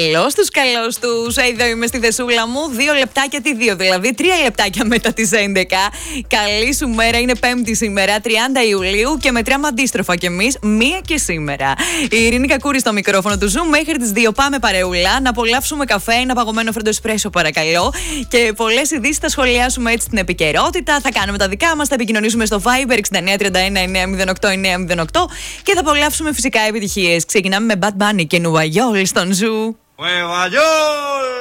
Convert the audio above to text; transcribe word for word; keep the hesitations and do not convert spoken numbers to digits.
Καλώς τους, καλώς τους. Εδώ είμαι στη Θεσούλα μου. Δύο λεπτάκια, τι δύο δηλαδή, τρία λεπτάκια μετά τις έντεκα. Καλή σου μέρα, είναι Πέμπτη σήμερα, τριάντα Ιουλίου και μετράμε αντίστροφα κι εμείς, μία και σήμερα. Η Ειρήνη Κακούρη στο μικρόφωνο του Zoom. Μέχρι τις δύο πάμε παρεούλα. Να απολαύσουμε καφέ, ένα παγωμένο φρέντο εσπρέσο παρακαλώ. Και πολλές ειδήσεις θα σχολιάσουμε έτσι την επικαιρότητα. Θα κάνουμε τα δικά μας, θα επικοινωνήσουμε στο Viber εξήντα εννέα τριάντα ένα εννέα μηδέν οκτώ εννέα μηδέν οκτώ και θα απολαύσουμε φυσικά επιτυχίες. Ξεκινάμε με Bad Bunny και Νουαγιόλ στον Zoo.